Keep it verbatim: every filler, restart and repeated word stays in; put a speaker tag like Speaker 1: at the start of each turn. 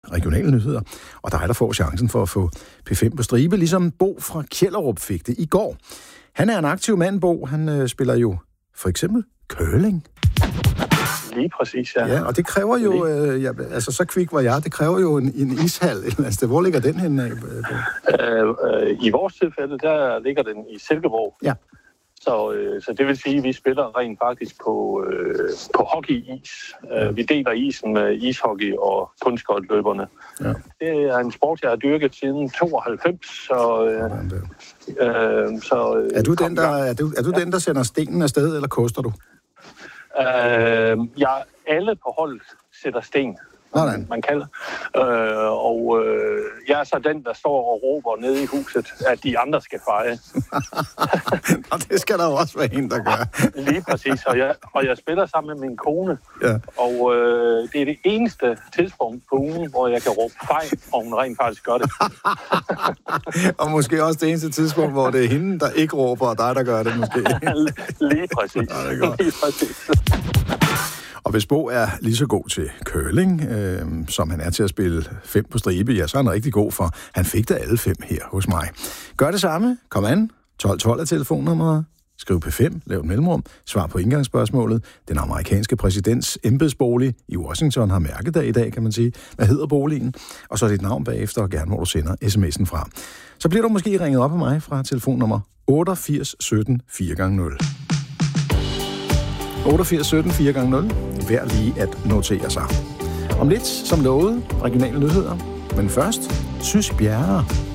Speaker 1: regionale nyheder. Og dig, der får chancen for at få P fem på stribe, ligesom Bo fra Kjellerup fik det i går. Han er en aktiv mand, Bo. Han øh, spiller jo for eksempel curling.
Speaker 2: Lige præcis, ja.
Speaker 1: Ja, og det kræver jo, øh, ja, altså så kvik var jeg, det kræver jo en, en ishal et eller andet sted. Hvor ligger den henne?
Speaker 2: Øh, øh, I vores tilfælde, der ligger den i Silkeborg.
Speaker 1: Ja.
Speaker 2: Så, øh, så det vil sige, at vi spiller rent faktisk på, øh, på hockeyis. Øh, vi deler isen med ishockey og kunstskøjteløberne. Ja. Det er en sport, jeg har dyrket siden tooghalvfems. Så, øh, øh, så,
Speaker 1: er du den, der, er du, er du ja. den, der sender stenen afsted, eller koster du?
Speaker 2: Øh, ja, alle på holdet sætter sten.
Speaker 1: Hvordan?
Speaker 2: Man kalder. Øh, og øh, jeg er så den, der står og råber nede i huset, at de andre skal feje.
Speaker 1: Og det skal der jo også være en, der gør.
Speaker 2: Lige præcis. Og jeg, og jeg spiller sammen med min kone.
Speaker 1: Ja.
Speaker 2: Og øh, det er det eneste tidspunkt på ugen, hvor jeg kan råbe fej, og hun rent faktisk gør det.
Speaker 1: Og måske også det eneste tidspunkt, hvor det er hende, der ikke råber, og dig, der gør det måske.
Speaker 2: Lige præcis. Ja, Lige præcis.
Speaker 1: Og hvis Bo er lige så god til curling, øh, som han er til at spille fem på stribe, ja, så er han rigtig god, for han fik da alle fem her hos mig. Gør det samme. Kom an. tolv tolv er telefonnummeret. Skriv P fem, lav et mellemrum, svar på indgangsspørgsmålet. Den amerikanske præsidents embedsbolig i Washington har mærkedag i dag, kan man sige. Hvad hedder boligen? Og så er dit navn bagefter, og gerne hvor du sender sms'en fra. Så bliver du måske ringet op af mig fra telefonnummer otteogfirs sytten fire gange nul. otteogfirs sytten fire gange nul. Vær lige at notere sig. Om lidt, som lovet, regionale nyheder. Men først, Sys Bjerre.